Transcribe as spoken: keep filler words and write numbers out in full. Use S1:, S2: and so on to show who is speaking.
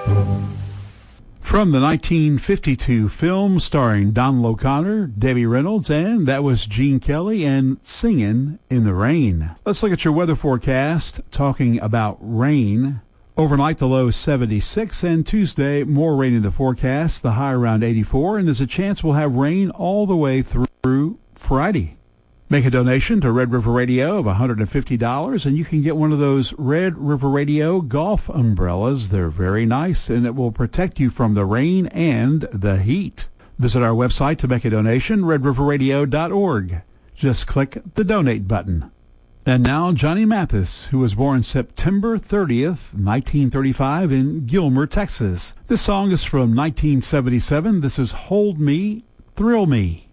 S1: From the nineteen fifty-two film starring Donald O'Connor, Debbie Reynolds, and that was Gene Kelly and Singin' in the Rain. Let's look at your weather forecast, talking about rain. Overnight, the low seventy-six, and Tuesday, more rain in the forecast, the high around eighty-four, and there's a chance we'll have rain all the way through Friday. Make a donation to Red River Radio of one hundred fifty dollars, and you can get one of those Red River Radio golf umbrellas. They're very nice, and it will protect you from the rain and the heat. Visit our website to make a donation, red river radio dot org. Just click the donate button. And now, Johnny Mathis, who was born September thirtieth, nineteen thirty-five in Gilmer, Texas. This song is from nineteen seventy-seven. This is Hold Me, Thrill Me.